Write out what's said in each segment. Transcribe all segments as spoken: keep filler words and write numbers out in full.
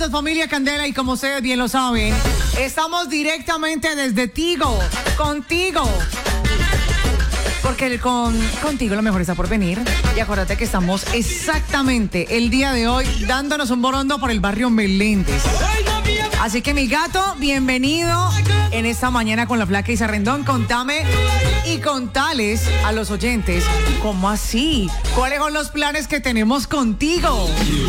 éxitos, familia Candela, y como ustedes bien lo saben, estamos directamente desde Tigo, contigo. Porque el con, contigo lo mejor está por venir. Y acuérdate que estamos exactamente el día de hoy dándonos un borondo por el barrio Meléndez. Así que mi gato, bienvenido en esta mañana con la Flaca y Sarrendón. Contame y contales a los oyentes, ¿cómo así? ¿Cuáles son los planes que tenemos contigo?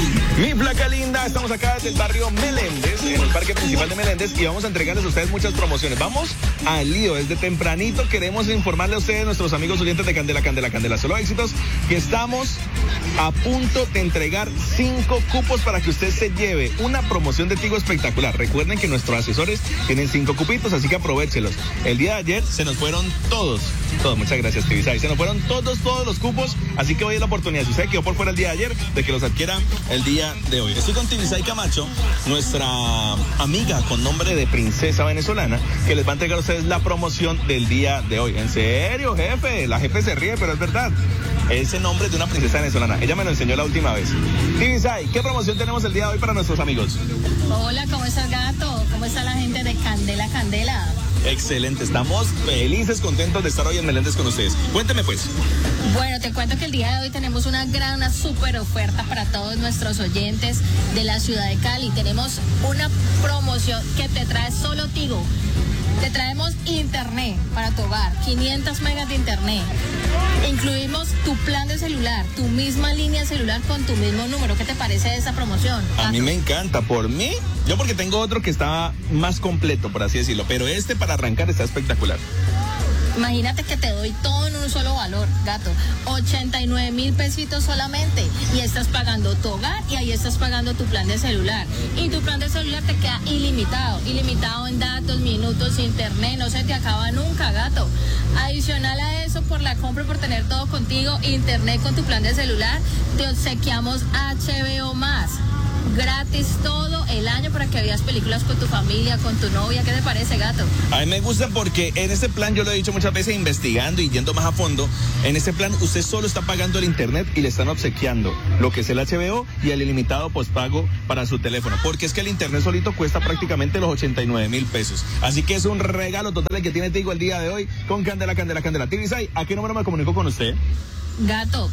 Mi Flaca linda, estamos acá desde el barrio Meléndez, en el parque principal de Meléndez, y vamos a entregarles a ustedes muchas promociones. Vamos al lío, desde tempranito queremos informarle a ustedes, nuestros amigos oyentes de Candela, Candela, Candela, solo éxitos, que estamos a punto de entregar cinco cupos para que usted se lleve una promoción de Tigo espectacular. Recuerden que nuestros asesores tienen cinco cupitos, así que aprovéchelos. El día de ayer se nos fueron todos, todos, muchas gracias, Tibisay, se nos fueron todos, todos los cupos, así que hoy es la oportunidad, si usted quedó por fuera el día de ayer, de que los adquiera el día de hoy. Estoy con Tibisay Camacho, nuestra amiga con nombre de princesa venezolana, que les va a entregar a ustedes la promoción del día de hoy. En serio, jefe, la jefe se ríe, pero es verdad. Ese nombre es de una princesa venezolana. Ella me lo enseñó la última vez. Tibisay, ¿qué promoción tenemos el día de hoy para nuestros amigos? Hola, ¿cómo está el gato? ¿Cómo está la gente de Candela, Candela? Excelente, estamos felices, contentos de estar hoy en Meléndez con ustedes. Cuénteme pues. Bueno, te cuento que el día de hoy tenemos una gran, una súper oferta para todos nuestros oyentes de la ciudad de Cali. Tenemos una promoción que te trae solo Tigo. Te traemos internet para tu hogar, quinientos megas de internet. Incluimos tu plan de celular, tu misma línea celular con tu mismo número. ¿Qué te parece esa promoción? A mí me encanta, por mí, yo porque tengo otro que está más completo, por así decirlo, pero este para arrancar está espectacular. Imagínate que te doy todo en un solo valor, gato. ochenta y nueve mil pesitos solamente. Y estás pagando tu hogar y ahí estás pagando tu plan de celular. Y tu plan de celular te queda ilimitado. Ilimitado en datos, minutos, internet. No se te acaba nunca, gato. Adicional a eso, por la compra, por tener todo contigo, internet con tu plan de celular, te obsequiamos H B O más. Gratis todo el año para que veas películas con tu familia, con tu novia. ¿Qué te parece, gato? A mí me gusta porque en este plan, yo lo he dicho muchas veces, investigando y yendo más a fondo, en este plan usted solo está pagando el internet y le están obsequiando lo que es el H B O y el ilimitado postpago para su teléfono, porque es que el internet solito cuesta prácticamente los ochenta y nueve mil pesos. Así que es un regalo total el que tiene Tigo el día de hoy con Candela, Candela, Candela. Tibisay, ¿a qué número me comunico con usted? Gato,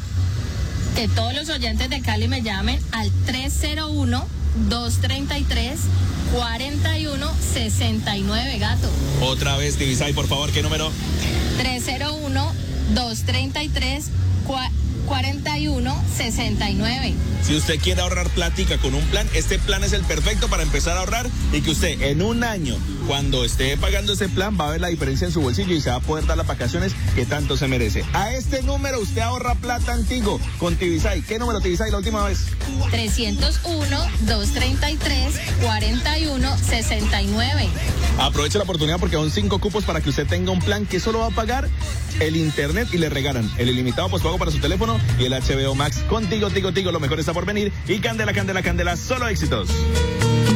que todos los oyentes de Cali me llamen al tres cero uno, dos tres tres, cuatro uno seis nueve, gato. Otra vez, Tibisay, por favor, ¿qué número? tres cero uno, dos tres tres, cuatro uno seis nueve. Si usted quiere ahorrar plática con un plan, este plan es el perfecto para empezar a ahorrar y que usted en un año, cuando esté pagando ese plan, va a ver la diferencia en su bolsillo y se va a poder dar las vacaciones que tanto se merece. A este número usted ahorra plata en Tigo con Tibisay. ¿Qué número, Tibisay, la última vez? tres cero uno, dos tres tres, cuatro uno seis nueve. Aproveche la oportunidad porque son cinco cupos para que usted tenga un plan que solo va a pagar el internet y le regalan el ilimitado postpago para su teléfono y el H B O Max. Contigo, Tigo, Tigo, lo mejor está por venir. Y Candela, Candela, Candela, solo éxitos.